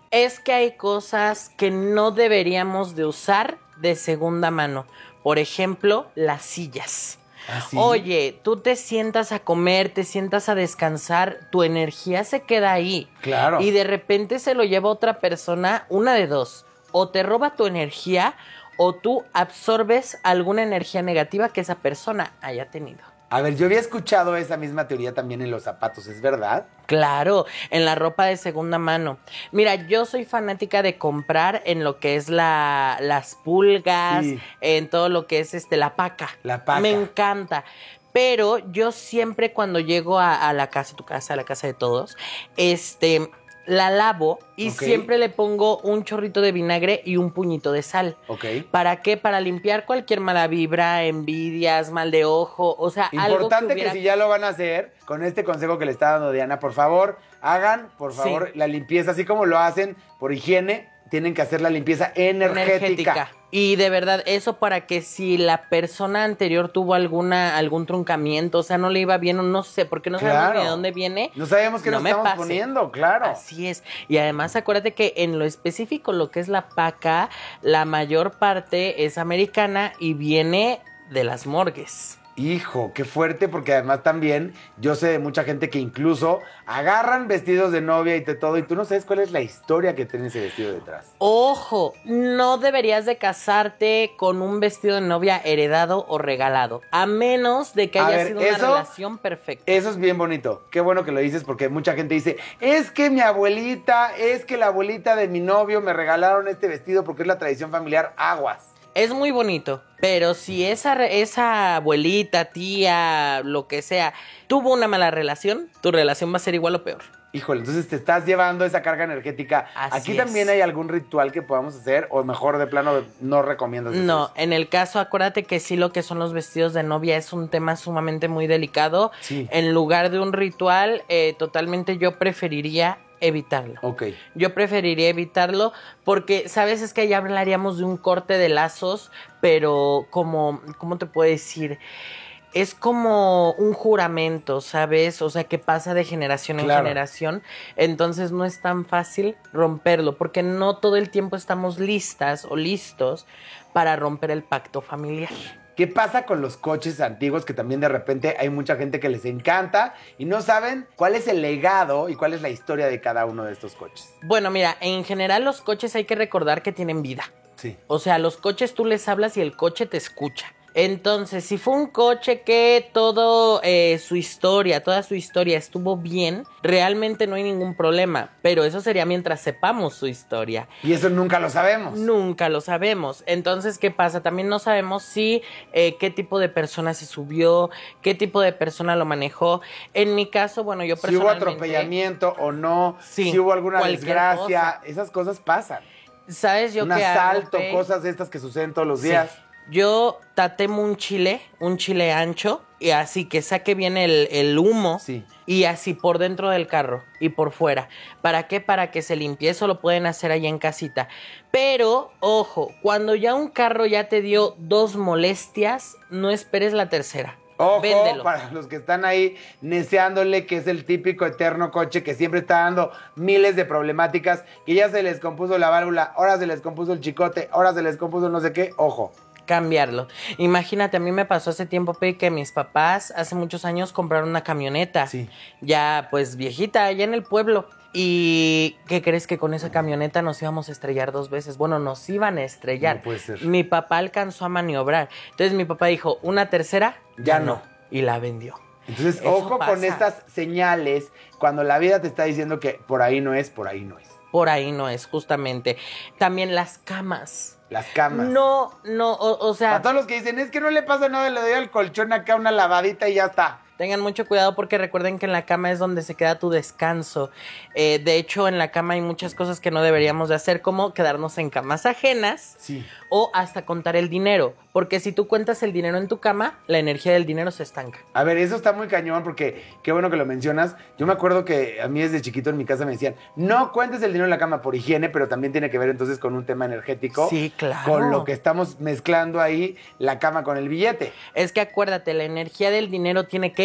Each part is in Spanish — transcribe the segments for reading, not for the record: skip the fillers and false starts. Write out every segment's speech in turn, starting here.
Es que hay cosas que no deberíamos de usar de segunda mano. Por ejemplo, las sillas. ¿Ah, sí? Oye, tú te sientas a comer, te sientas a descansar, tu energía se queda ahí. Claro. Y de repente se lo lleva otra persona, una de dos. O te roba tu energía o tú absorbes alguna energía negativa que esa persona haya tenido. A ver, yo había escuchado esa misma teoría también en los zapatos, ¿es verdad? Claro, en la ropa de segunda mano. Mira, yo soy fanática de comprar en lo que es las pulgas, Sí. en todo lo que es la paca. La paca. Me encanta. Pero yo siempre cuando llego a la casa, tu casa, a la casa de todos, la lavo y Ok. siempre le pongo un chorrito de vinagre y un puñito de sal. Ok. ¿Para qué? Para limpiar cualquier mala vibra, envidias, mal de ojo, o sea, algo que Importante hubiera... que si ya lo van a hacer, con este consejo que le está dando Diana, por favor, hagan, por favor, Sí. la limpieza, así como lo hacen por higiene, tienen que hacer la limpieza energética. Y de verdad, eso para que si la persona anterior tuvo algún truncamiento, o sea, no le iba bien o no sé, porque no sabemos ni de dónde viene. No sabemos qué no nos me estamos pase. poniendo, claro. Así es. Y además, acuérdate que en lo específico, lo que es la paca, la mayor parte es americana y viene de las morgues. Hijo, qué fuerte, porque además también yo sé de mucha gente que incluso agarran vestidos de novia y de todo, y tú no sabes cuál es la historia que tiene ese vestido detrás. Ojo, no deberías de casarte con un vestido de novia heredado o regalado, a menos de que A haya ver, sido una relación perfecta. Eso es bien bonito. Qué bueno que lo dices, porque mucha gente dice, es que mi abuelita, es que la abuelita de mi novio me regalaron este vestido porque es la tradición familiar. Aguas. Es muy bonito, pero si esa abuelita, tía, lo que sea, tuvo una mala relación, tu relación va a ser igual o peor. Híjole, entonces te estás llevando esa carga energética. Así ¿Aquí es. también hay algún ritual que podamos hacer? O mejor de plano no recomiendas hacer No, eso? en el caso, acuérdate que sí lo que son los vestidos de novia es un tema sumamente muy delicado. Sí. En lugar de un ritual, totalmente yo preferiría evitarlo. Ok. Yo preferiría evitarlo porque, ¿sabes? Es que ya hablaríamos de un corte de lazos, pero como, ¿cómo te puedo decir? Es como un juramento, ¿sabes? O sea, que pasa de generación en Claro. generación. Entonces no es tan fácil romperlo, porque no todo el tiempo estamos listas o listos para romper el pacto familiar. ¿Qué pasa con los coches antiguos que también de repente hay mucha gente que les encanta y no saben cuál es el legado y cuál es la historia de cada uno de estos coches? Bueno, mira, en general los coches hay que recordar que tienen vida. Sí. O sea, los coches tú les hablas y el coche te escucha. Entonces, si fue un coche que toda su historia estuvo bien, realmente no hay ningún problema. Pero eso sería mientras sepamos su historia. Y eso nunca lo sabemos. Nunca lo sabemos. Entonces, ¿qué pasa? También no sabemos si qué tipo de persona se subió, qué tipo de persona lo manejó. En mi caso, bueno, yo Si hubo personalmente... atropellamiento o no, Sí, si hubo alguna cualquier desgracia, cosa. esas cosas pasan. ¿Sabes yo Un qué hago, asalto, Pei? cosas de estas que suceden todos los Sí. días. Yo tatemo un chile ancho, y así que saque bien el humo, Sí. y así por dentro del carro y por fuera. ¿Para qué? Para que se limpie. Eso lo pueden hacer allá en casita. Pero, ojo, cuando ya un carro ya te dio 2 molestias, no esperes la tercera. Ojo, Véndelo. para los que están ahí neceándole, que es el típico eterno coche que siempre está dando miles de problemáticas, que ya se les compuso la válvula, ahora se les compuso el chicote, ahora se les compuso no sé qué, ojo. Cambiarlo. Imagínate, a mí me pasó hace tiempo, Pe, que mis papás hace muchos años compraron una camioneta. Sí. Ya, pues, viejita, allá en el pueblo. ¿Y qué crees? Que con esa camioneta nos íbamos a estrellar 2 veces. Bueno, nos iban a estrellar. No puede ser. Mi papá alcanzó a maniobrar. Entonces mi papá dijo, ¿una tercera? Ya no. Y la vendió. Entonces, Eso ojo con pasa. estas señales, cuando la vida te está diciendo que por ahí no es, por ahí no es. Por ahí no es, justamente. También las camas. Las camas. No, o sea... A todos los que dicen, es que no le pasa nada, le doy al colchón acá una lavadita y ya está. Tengan mucho cuidado porque recuerden que en la cama es donde se queda tu descanso. De hecho, en la cama hay muchas cosas que no deberíamos de hacer, como quedarnos en camas ajenas. Sí. O hasta contar el dinero. Porque si tú cuentas el dinero en tu cama, la energía del dinero se estanca. A ver, eso está muy cañón porque qué bueno que lo mencionas. Yo me acuerdo que a mí desde chiquito en mi casa me decían, no cuentes el dinero en la cama por higiene, pero también tiene que ver entonces con un tema energético. Sí, claro. Con lo que estamos mezclando ahí, la cama con el billete. Es que acuérdate, la energía del dinero tiene que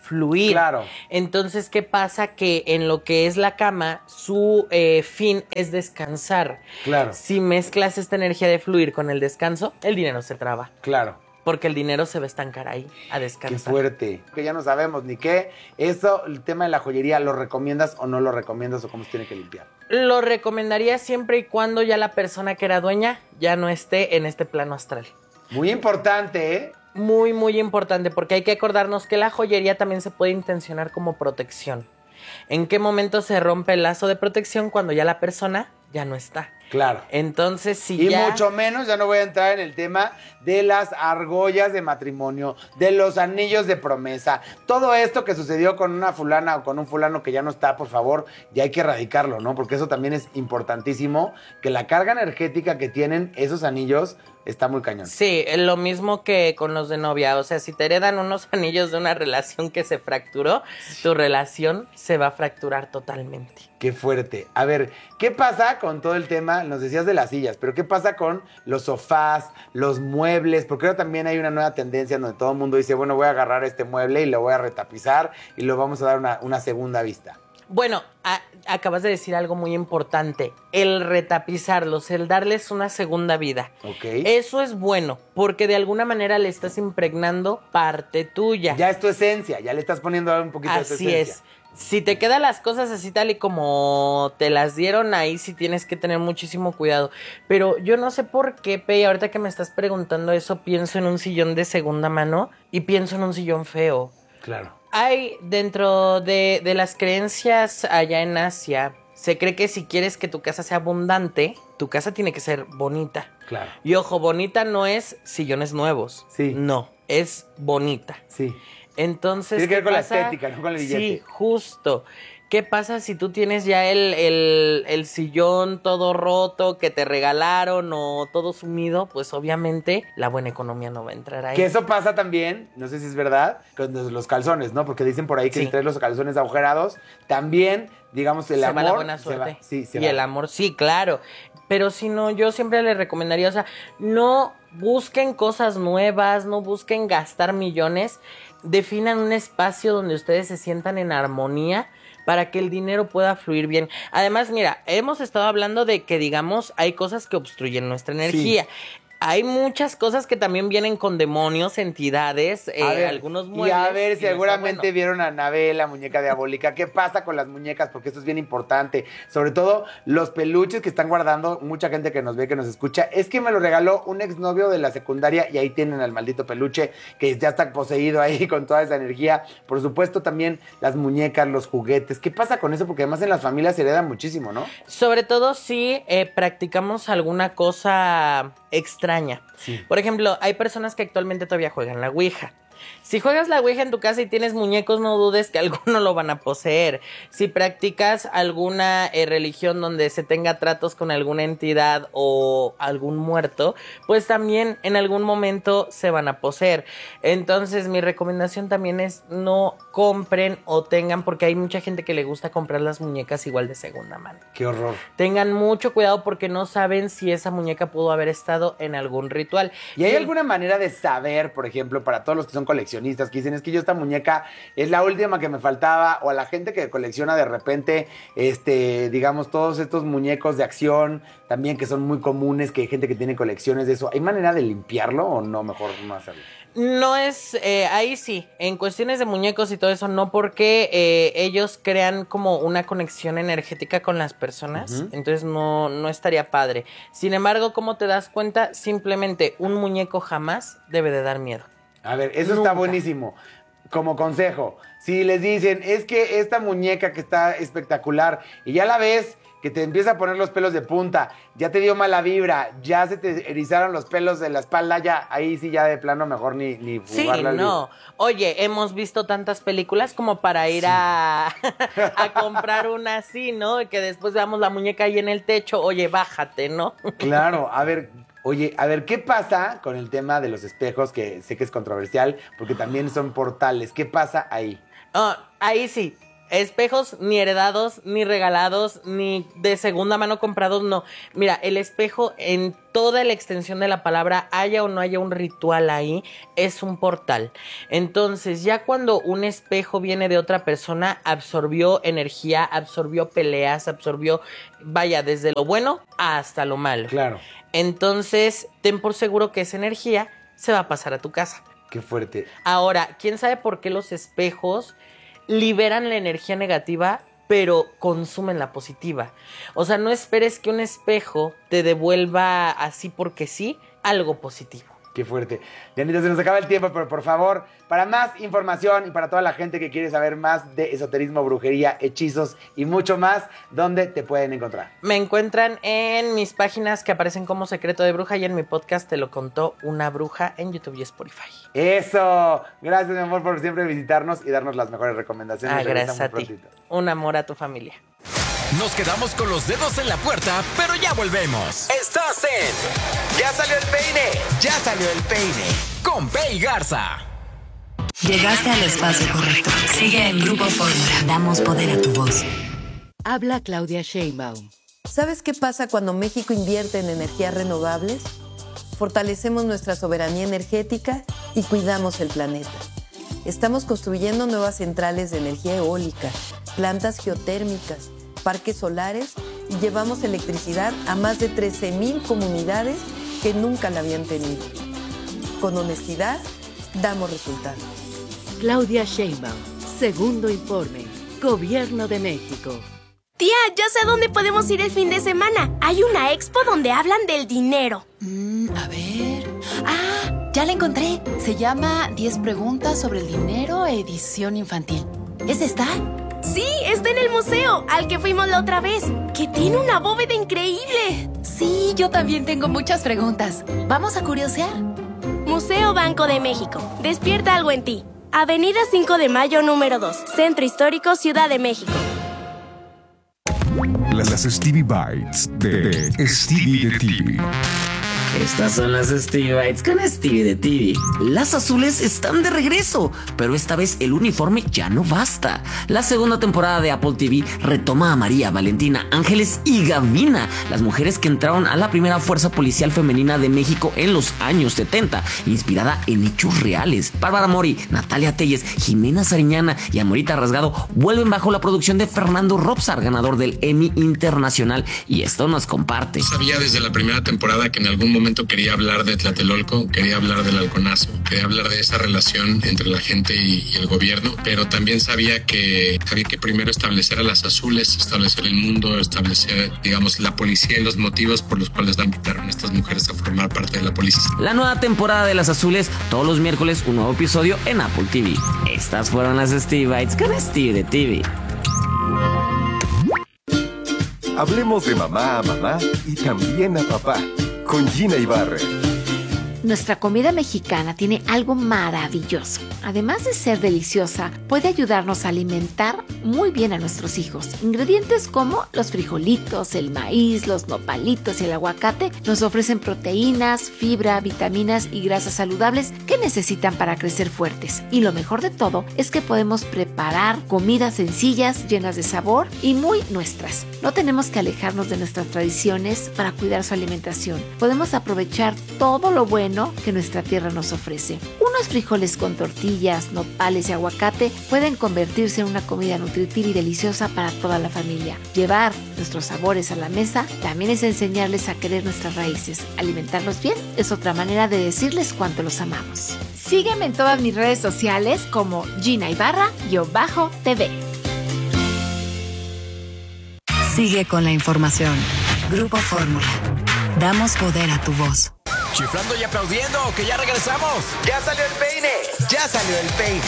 fluir. Claro. Entonces, ¿qué pasa? Que en lo que es la cama, su fin es descansar. Claro. Si mezclas esta energía de fluir con el descanso, el dinero se traba. Claro. Porque el dinero se va a estancar ahí, a descansar. Qué fuerte. Que ya no sabemos ni qué. Eso, el tema de la joyería, ¿lo recomiendas o no lo recomiendas o cómo se tiene que limpiar? Lo recomendaría siempre y cuando ya la persona que era dueña ya no esté en este plano astral. Muy importante, ¿eh? Muy, muy importante, porque hay que acordarnos que la joyería también se puede intencionar como protección. ¿En qué momento se rompe el lazo de protección? Cuando ya la persona ya no está. Claro. Entonces, si y ya... mucho menos, ya no voy a entrar en el tema de las argollas de matrimonio, de los anillos de promesa. Todo esto que sucedió con una fulana o con un fulano que ya no está, por favor, ya hay que erradicarlo, ¿no? Porque eso también es importantísimo, que la carga energética que tienen esos anillos está muy cañón. Sí, lo mismo que con los de novia. O sea, si te heredan unos anillos de una relación que se fracturó, tu relación se va a fracturar totalmente. Qué fuerte. A ver, ¿qué pasa con todo el tema? Nos decías de las sillas, pero ¿qué pasa con los sofás, los muebles? Porque ahora también hay una nueva tendencia donde todo el mundo dice, bueno, voy a agarrar este mueble y lo voy a retapizar y lo vamos a dar una segunda vista. Bueno, acabas de decir algo muy importante. El retapizarlos, el darles una segunda vida. Ok. Eso es bueno, porque de alguna manera le estás impregnando parte tuya. Ya es tu esencia, ya le estás poniendo un poquito de tu Así esencia. es. Si te quedan las cosas así tal y como te las dieron, ahí sí tienes que tener muchísimo cuidado. Pero yo no sé por qué, Pei, ahorita que me estás preguntando eso, pienso en un sillón de segunda mano y pienso en un sillón feo. Claro. Hay dentro de las creencias allá en Asia, se cree que si quieres que tu casa sea abundante, tu casa tiene que ser bonita. Claro. Y ojo, bonita no es sillones nuevos. Sí. No, es bonita. Sí. Entonces, Tiene que ver ¿qué con la pasa? estética, no con el billete. Sí, justo. ¿Qué pasa si tú tienes ya el sillón todo roto que te regalaron o todo sumido? Pues obviamente la buena economía no va a entrar ahí. Que eso pasa también, no sé si es verdad, con los calzones, ¿no? Porque dicen por ahí que Sí. si traes los calzones agujerados, también, digamos, el se amor... va la buena suerte. Se y va. el amor, sí, claro. Pero si no, yo siempre les recomendaría, o sea, no busquen cosas nuevas, no busquen gastar millones. Definan un espacio donde ustedes se sientan en armonía para que el dinero pueda fluir bien. Además, mira, hemos estado hablando de que, digamos, hay cosas que obstruyen nuestra energía. Sí. Hay muchas cosas que también vienen con demonios, entidades, algunos muebles. Y a ver, seguramente no bueno. vieron a Anabel, la muñeca diabólica. ¿Qué pasa con las muñecas? Porque esto es bien importante. Sobre todo los peluches que están guardando mucha gente que nos ve, que nos escucha. Es que me lo regaló un exnovio de la secundaria y ahí tienen al maldito peluche que ya está poseído ahí con toda esa energía. Por supuesto también las muñecas, los juguetes. ¿Qué pasa con eso? Porque además en las familias se heredan muchísimo, ¿no? Sobre todo si practicamos alguna cosa extraña. Sí. Por ejemplo, hay personas que actualmente todavía juegan la Ouija. Si juegas la Ouija en tu casa y tienes muñecos, no dudes que algunos lo van a poseer. Si practicas alguna religión donde se tenga tratos con alguna entidad o algún muerto, pues también en algún momento se van a poseer. Entonces, mi recomendación también es no compren o tengan, porque hay mucha gente que le gusta comprar las muñecas igual de segunda mano. ¡Qué horror! Tengan mucho cuidado porque no saben si esa muñeca pudo haber estado en algún ritual. ¿Y hay alguna manera de saber, por ejemplo, para todos los que son coleccionistas, que dicen, es que yo esta muñeca es la última que me faltaba, o a la gente que colecciona de repente, digamos, todos estos muñecos de acción, también que son muy comunes, que hay gente que tiene colecciones de eso, ¿hay manera de limpiarlo o no? Mejor no hacerlo. No es, ahí sí, en cuestiones de muñecos y todo eso, no, porque ellos crean como una conexión energética con las personas, entonces no estaría padre. Sin embargo, ¿cómo te das cuenta? Simplemente un muñeco jamás debe de dar miedo. A ver, eso está buenísimo. Como consejo, si les dicen, es que esta muñeca que está espectacular y ya la ves, que te empieza a poner los pelos de punta, ya te dio mala vibra, ya se te erizaron los pelos de la espalda, ya ahí sí ya de plano mejor ni jugarla. Sí, no. Oye, hemos visto tantas películas como para ir a comprar una así, ¿no? Y que después veamos la muñeca ahí en el techo, oye, bájate, ¿no? Claro, a ver, oye, a ver, ¿qué pasa con el tema de los espejos? Que sé que es controversial, porque también son portales. ¿Qué pasa ahí? Ahí sí. Espejos ni heredados, ni regalados, ni de segunda mano comprados, no. Mira, el espejo en toda la extensión de la palabra, haya o no haya un ritual ahí, es un portal. Entonces, ya cuando un espejo viene de otra persona, absorbió energía, absorbió peleas, absorbió, vaya, desde lo bueno hasta lo malo. Claro. Entonces, ten por seguro que esa energía se va a pasar a tu casa. Qué fuerte. Ahora, ¿quién sabe por qué los espejos liberan la energía negativa, pero consumen la positiva? O sea, no esperes que un espejo te devuelva así porque sí algo positivo. Qué fuerte. Dianita, se nos acaba el tiempo, pero por favor, para más información y para toda la gente que quiere saber más de esoterismo, brujería, hechizos y mucho más, ¿dónde te pueden encontrar? Me encuentran en mis páginas que aparecen como Secreto de Bruja y en mi podcast Te lo contó una bruja en YouTube y Spotify. ¡Eso! Gracias, mi amor, por siempre visitarnos y darnos las mejores recomendaciones. Gracias a ti. Un amor a tu familia. Nos quedamos con los dedos en la puerta, pero ya volvemos. Estás en ¡Ya salió el peine! ¡Ya salió el peine! Con Pei Garza. Llegaste al espacio correcto. Sigue en Grupo Fórmula. Damos poder a tu voz. Habla Claudia Sheinbaum. ¿Sabes qué pasa cuando México invierte en energías renovables? Fortalecemos nuestra soberanía energética y cuidamos el planeta. Estamos construyendo nuevas centrales de energía eólica, plantas geotérmicas, parques solares y llevamos electricidad a más de 13,000 comunidades que nunca la habían tenido. Con honestidad, damos resultados. Claudia Sheinbaum, segundo informe, Gobierno de México. Tía, ya sé a dónde podemos ir el fin de semana. Hay una expo donde hablan del dinero. A ver... ya la encontré. Se llama 10 preguntas sobre el dinero, edición infantil. ¿Es esta? Sí, está en el museo, al que fuimos la otra vez, que tiene una bóveda increíble. Sí, yo también tengo muchas preguntas. ¿Vamos a curiosear? Museo Banco de México. Despierta algo en ti. Avenida 5 de Mayo, número 2. Centro Histórico, Ciudad de México. Las Stevie Bites de Stevie de TV. Estas son las Stevie Bites con Stevie de TV. Las azules están de regreso, pero esta vez el uniforme ya no basta. La segunda temporada de Apple TV retoma a María, Valentina, Ángeles y Gavina, las mujeres que entraron a la primera fuerza policial femenina de México en los años 70, inspirada en hechos reales. Bárbara Mori, Natalia Telles, Jimena Sariñana y Amorita Rasgado vuelven bajo la producción de Fernando Robsar, ganador del Emmy Internacional, y esto nos comparte. Sabía desde la primera temporada que en algún momento quería hablar de Tlatelolco, quería hablar del halconazo, quería hablar de esa relación entre la gente y el gobierno, pero también sabía que había que primero establecer a las azules, establecer el mundo, establecer, digamos, la policía y los motivos por los cuales la invitaron a estas mujeres a formar parte de la policía. La nueva temporada de Las Azules, todos los miércoles un nuevo episodio en Apple TV. Estas fueron las Stevie Bites con Stevie de TV. Hablemos de mamá a mamá y también a papá, con Gina Ibarra. Nuestra comida mexicana tiene algo maravilloso. Además de ser deliciosa, puede ayudarnos a alimentar muy bien a nuestros hijos. Ingredientes como los frijolitos, el maíz, los nopalitos y el aguacate nos ofrecen proteínas, fibra, vitaminas y grasas saludables que necesitan para crecer fuertes. Y lo mejor de todo es que podemos preparar comidas sencillas, llenas de sabor y muy nuestras. No tenemos que alejarnos de nuestras tradiciones para cuidar su alimentación. Podemos aprovechar todo lo bueno que nuestra tierra nos ofrece. Unos frijoles con tortillas, nopales y aguacate pueden convertirse en una comida nutritiva y deliciosa para toda la familia. Llevar nuestros sabores a la mesa también es enseñarles a querer nuestras raíces. Alimentarlos bien es otra manera de decirles cuánto los amamos. Sígueme en todas mis redes sociales como Gina Ibarra-TV. Sigue con la información. Grupo Fórmula. Damos poder a tu voz. Chiflando y aplaudiendo, que ya regresamos. ¡Ya salió el peine! ¡Ya salió el peine!